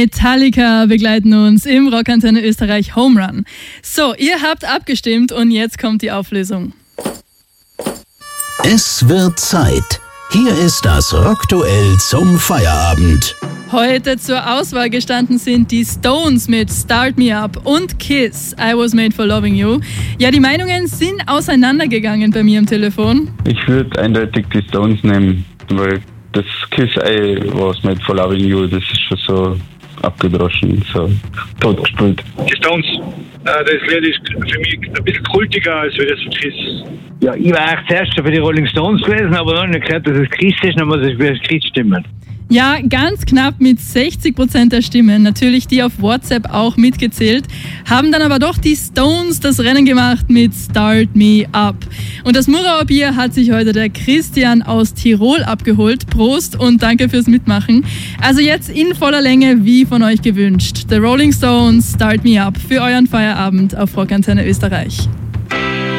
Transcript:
Metallica begleiten uns im Rockantenne Österreich Home Run. So, ihr habt abgestimmt und jetzt kommt die Auflösung. Es wird Zeit. Hier ist das Rockduell zum Feierabend. Heute zur Auswahl gestanden sind die Stones mit Start Me Up und Kiss, I Was Made for Loving You. Ja, die Meinungen sind auseinandergegangen bei mir am Telefon. Ich würde eindeutig die Stones nehmen, weil das Kiss, I Was Made for Loving You, das ist schon so abgedroschen, so totgespielt. Die Stones, das Lied ist für mich ein bisschen kultiger als das von Kiss. Ja, ich war echt zuerst für die Rolling Stones gewesen, aber dann nicht gehört, dass es Kiss ist, dann muss ich für Kiss stimmen. Ja, ganz knapp mit 60% der Stimmen, natürlich die auf WhatsApp auch mitgezählt, haben dann aber doch die Stones das Rennen gemacht mit Start Me Up. Und das Murauer Bier hat sich heute der Christian aus Tirol abgeholt. Prost und danke fürs Mitmachen. Also jetzt in voller Länge, wie von euch gewünscht. The Rolling Stones, Start Me Up für euren Feierabend auf Rockantenne Österreich.